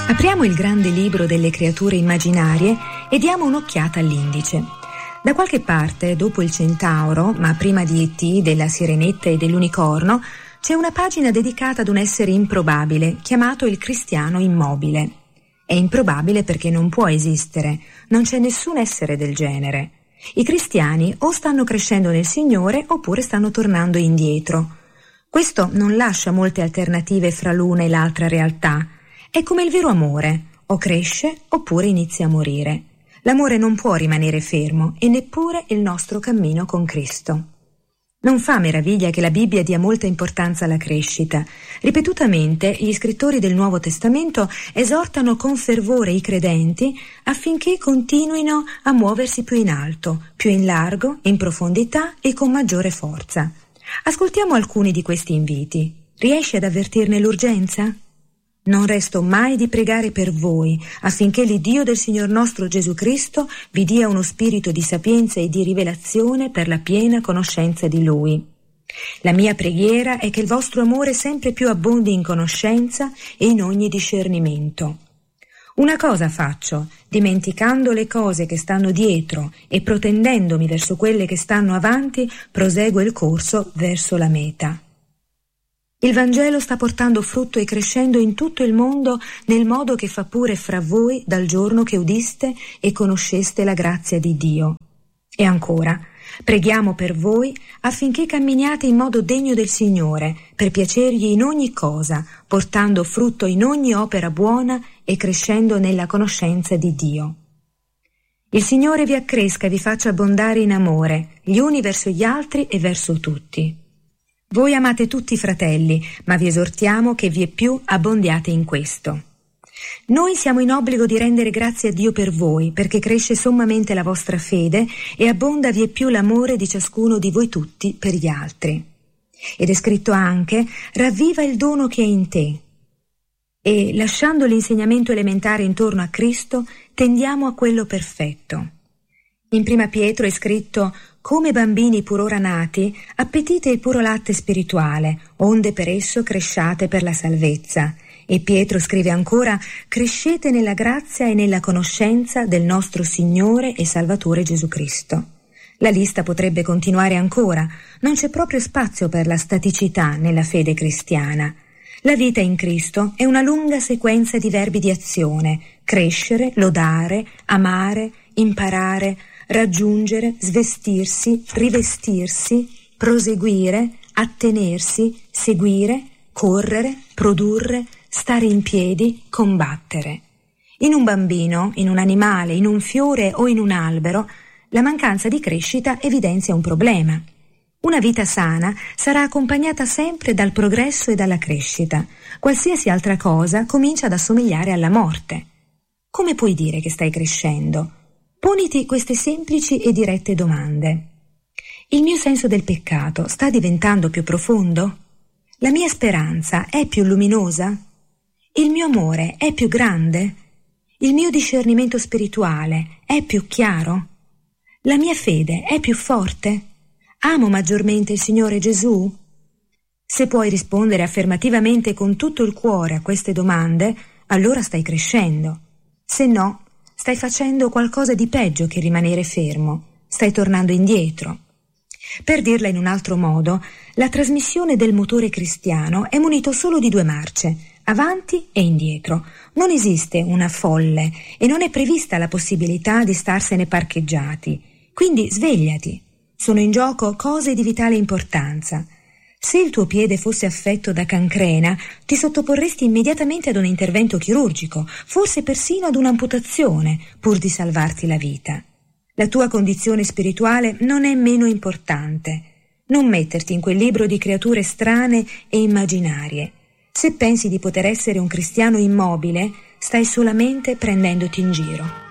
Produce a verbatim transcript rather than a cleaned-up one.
Apriamo il grande libro delle creature immaginarie e diamo un'occhiata all'indice. Da qualche parte, dopo il centauro, ma prima di E T, della sirenetta e dell'unicorno, c'è una pagina dedicata ad un essere improbabile, chiamato il cristiano immobile. È improbabile perché non può esistere, non c'è nessun essere del genere. I cristiani o stanno crescendo nel Signore oppure stanno tornando indietro. Questo non lascia molte alternative fra l'una e l'altra realtà. È come il vero amore, o cresce oppure inizia a morire. L'amore non può rimanere fermo e neppure il nostro cammino con Cristo. Non fa meraviglia che la Bibbia dia molta importanza alla crescita. Ripetutamente gli scrittori del Nuovo Testamento esortano con fervore i credenti affinché continuino a muoversi più in alto, più in largo, in profondità e con maggiore forza. Ascoltiamo alcuni di questi inviti. Riesci ad avvertirne l'urgenza? Non resto mai di pregare per voi, affinché l'Iddio del Signor nostro Gesù Cristo vi dia uno spirito di sapienza e di rivelazione per la piena conoscenza di Lui. La mia preghiera è che il vostro amore sempre più abbondi in conoscenza e in ogni discernimento. Una cosa faccio, dimenticando le cose che stanno dietro e protendendomi verso quelle che stanno avanti, proseguo il corso verso la meta. Il Vangelo sta portando frutto e crescendo in tutto il mondo nel modo che fa pure fra voi dal giorno che udiste e conosceste la grazia di Dio. E ancora, preghiamo per voi affinché camminiate in modo degno del Signore, per piacergli in ogni cosa, portando frutto in ogni opera buona e crescendo nella conoscenza di Dio. Il Signore vi accresca e vi faccia abbondare in amore, gli uni verso gli altri e verso tutti. Voi amate tutti i fratelli, ma vi esortiamo che vie più abbondiate in questo. Noi siamo in obbligo di rendere grazie a Dio per voi, perché cresce sommamente la vostra fede e abbonda vie più l'amore di ciascuno di voi tutti per gli altri. Ed è scritto anche, ravviva il dono che è in te. E, lasciando l'insegnamento elementare intorno a Cristo, tendiamo a quello perfetto. In prima Pietro è scritto, come bambini pur ora nati, appetite il puro latte spirituale, onde per esso cresciate per la salvezza. E Pietro scrive ancora, crescete nella grazia e nella conoscenza del nostro Signore e Salvatore Gesù Cristo. La lista potrebbe continuare ancora, non c'è proprio spazio per la staticità nella fede cristiana. La vita in Cristo è una lunga sequenza di verbi di azione, crescere, lodare, amare, imparare, raggiungere, svestirsi, rivestirsi, proseguire, attenersi, seguire, correre, produrre, stare in piedi, combattere. In un bambino, in un animale, in un fiore o in un albero, la mancanza di crescita evidenzia un problema. Una vita sana sarà accompagnata sempre dal progresso e dalla crescita. Qualsiasi altra cosa comincia ad assomigliare alla morte. Come puoi dire che stai crescendo? Poniti queste semplici e dirette domande. Il mio senso del peccato sta diventando più profondo? La mia speranza è più luminosa? Il mio amore è più grande? Il mio discernimento spirituale è più chiaro? La mia fede è più forte? Amo maggiormente il Signore Gesù? Se puoi rispondere affermativamente con tutto il cuore a queste domande, allora stai crescendo. Se no, stai facendo qualcosa di peggio che rimanere fermo. Stai tornando indietro. Per dirla in un altro modo, la trasmissione del motore cristiano è munito solo di due marce, avanti e indietro. Non esiste una folle e non è prevista la possibilità di starsene parcheggiati. Quindi svegliati. Sono in gioco cose di vitale importanza. Se il tuo piede fosse affetto da cancrena, ti sottoporresti immediatamente ad un intervento chirurgico, forse persino ad un'amputazione, pur di salvarti la vita. La tua condizione spirituale non è meno importante. Non metterti in quel libro di creature strane e immaginarie. Se pensi di poter essere un cristiano immobile, stai solamente prendendoti in giro.